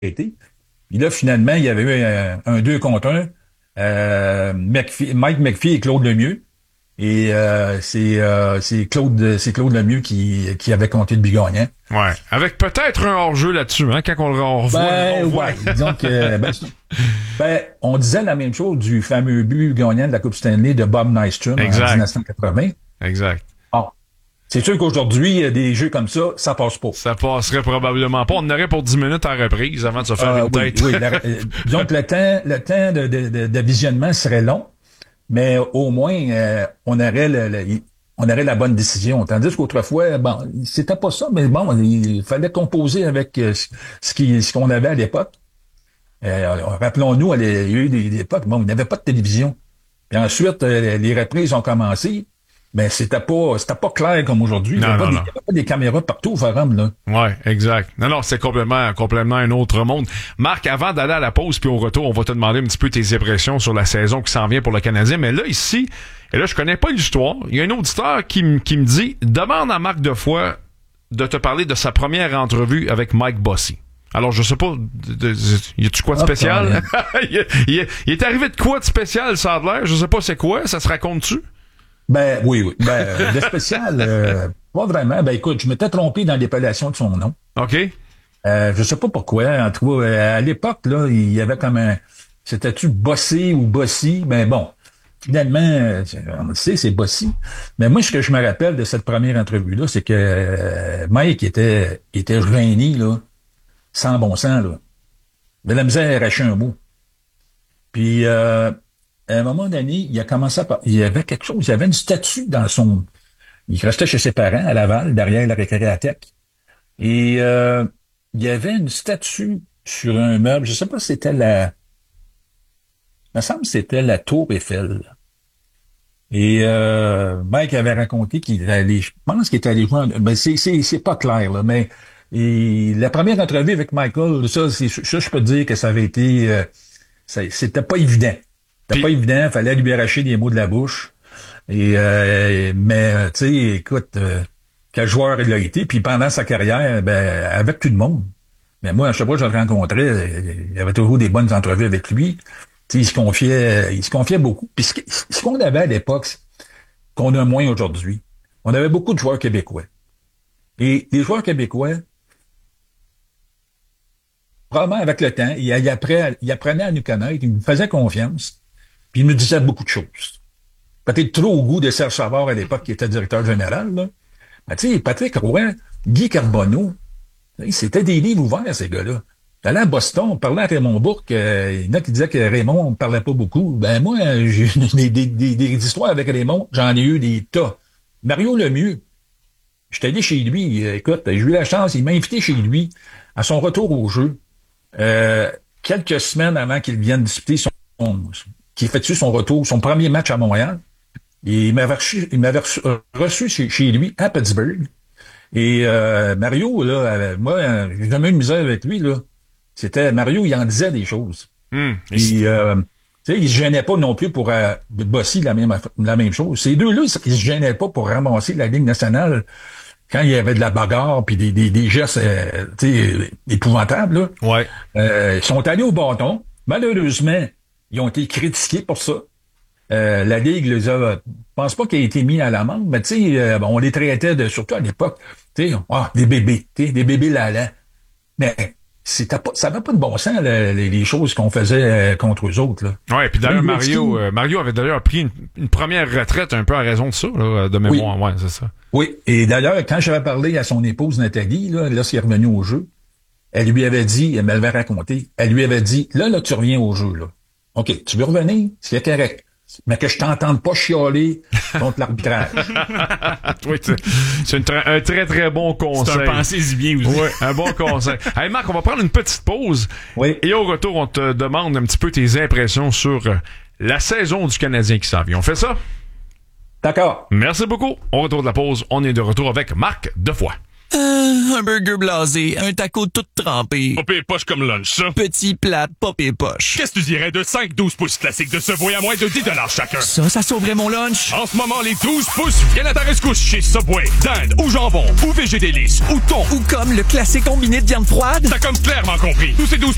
été. Puis là, finalement, il y avait eu un 2 contre 1. Mike McPhee et Claude Lemieux. Et c'est Claude Lemieux qui avait compté le but gagnant. Ouais. Avec peut-être un hors-jeu là-dessus, hein, quand on le revoit. Ouais. Disons que, on disait la même chose du fameux but gagnant de la Coupe Stanley de Bob Nystrom en 1980. Exact. Bon. C'est sûr qu'aujourd'hui, des jeux comme ça, ça passe pas. Ça passerait probablement pas. On en aurait pour 10 minutes en reprise avant de se faire une tête. Oui. Donc, le temps de visionnement serait long. Mais au moins, on aurait la bonne décision. Tandis qu'autrefois, c'était pas ça, mais bon, il fallait composer avec ce qu'on avait à l'époque. Rappelons-nous, il y a eu des époques, il n'y avait pas de télévision. Puis ensuite, les reprises ont commencé. Mais c'était pas clair comme aujourd'hui. Il n'y avait pas des caméras partout au forum, là. Ouais, exact. Non, c'est complètement un autre monde. Marc, avant d'aller à la pause puis au retour, on va te demander un petit peu tes impressions sur la saison qui s'en vient pour le Canadien. Mais là, ici, et là, je connais pas l'histoire. Il y a un auditeur qui me dit, demande à Marc Defoy de te parler de sa première entrevue avec Mike Bossy. Alors, je sais pas, y a-tu quoi de spécial? il est arrivé de quoi de spécial, ça a l'air? Je sais pas c'est quoi, ça se raconte-tu? Oui. De spécial, pas vraiment. Écoute, je m'étais trompé dans l'appellation de son nom. OK. Je sais pas pourquoi. En tout cas, à l'époque, là, il y avait comme c'était-tu Bossy ou Bossy? Finalement, on le sait, c'est Bossy. Mais moi, ce que je me rappelle de cette première entrevue-là, c'est que Mike était gêné, là, sans bon sens, là. Il avait la misère à arracher un mot. Puis, à un moment donné, il a commencé il y avait quelque chose, il y avait une statue il restait chez ses parents, à Laval, derrière la récréathèque. Et, il y avait une statue sur un meuble, je sais pas si c'était il me semble que c'était la Tour Eiffel. Et, Mike avait raconté je pense qu'il était allé voir, c'est pas clair, là, mais, la première entrevue avec Michael, ça, je peux te dire que ça avait été, c'était pas évident. C'était pas évident, fallait lui arracher des mots de la bouche. Mais tu sais, écoute, quel joueur il a été, puis pendant sa carrière, avec tout le monde. Mais moi, à chaque fois que je le rencontrais, il y avait toujours des bonnes entrevues avec lui. Tu sais, il se confiait beaucoup. Puis ce qu'on avait à l'époque, qu'on a moins aujourd'hui, on avait beaucoup de joueurs québécois. Et les joueurs québécois, probablement avec le temps, il apprenait à nous connaître, il nous faisait confiance. Puis il nous disait beaucoup de choses. Peut-être trop au goût de Serge Savard à l'époque, qui était directeur général, là. Mais tu sais, Patrick Roy, Guy Carbonneau, c'était des livres ouverts, ces gars-là. J'allais à Boston, on parlait à Raymond Bourque, il y en a qui disaient que Raymond ne parlait pas beaucoup. Moi, j'ai des histoires avec Raymond, j'en ai eu des tas. Mario Lemieux, j'étais allé chez lui, écoute, j'ai eu la chance, il m'a invité chez lui à son retour au jeu, quelques semaines avant qu'il vienne disputer qui effectue son retour, son premier match à Montréal. Et il m'avait reçu chez lui à Pittsburgh. Et Mario, là, moi, j'ai jamais eu de misère avec lui, là. C'était Mario, il en disait des choses. Tu sais, il se gênait pas non plus pour bosser la même chose. Ces deux-là, ils se gênaient pas pour ramasser la Ligue nationale quand il y avait de la bagarre puis des gestes épouvantables, là. Ouais. Ils sont allés au bâton. Malheureusement, ils ont été critiqués pour ça. La Ligue je pense pas qu'il ait été mis à l'amende, mais tu sais, on les traitait surtout à l'époque, tu sais, des bébés, des bébés lala. Mais ça n'avait pas de bon sens, les choses qu'on faisait contre eux autres, là. Ouais, puis d'ailleurs, Mario avait d'ailleurs pris une première retraite un peu à raison de ça, là, de mémoire. Oui. Ouais, c'est ça. Oui. Et d'ailleurs, quand j'avais parlé à son épouse Nathalie, là, lorsqu'il est revenu au jeu, elle m'avait raconté, elle lui avait dit, là, tu reviens au jeu, là. OK, tu veux revenir? C'est correct. Mais que je t'entende pas chialer contre l'arbitrage. Oui, c'est un très, très bon conseil. C'est un pensez-y bien aussi. Oui, un bon conseil. Hey Marc, on va prendre une petite pause. Oui. Et au retour, on te demande un petit peu tes impressions sur la saison du Canadien qui s'en vient. On fait ça? D'accord. Merci beaucoup. Au retour de la pause, on est de retour avec Marc Defoy. Un burger blasé, un taco tout trempé. Pas pire poche comme lunch, ça. Petit plat, pas pire poche. Qu'est-ce que tu dirais de 5-12 pouces classiques de Subway à moins de 10$ chacun? Ça sauverait mon lunch. En ce moment, les 12 pouces viennent à ta rescousse chez Subway. Dinde ou jambon, ou végé délice, ou thon. Ou comme le classique combiné de viande froide. T'as comme clairement compris. Tous ces 12